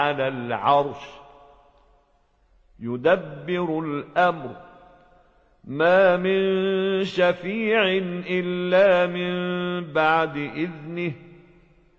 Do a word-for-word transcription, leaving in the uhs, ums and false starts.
على العرش يدبر الأمر ما من شفيع إلا من بعد إذنه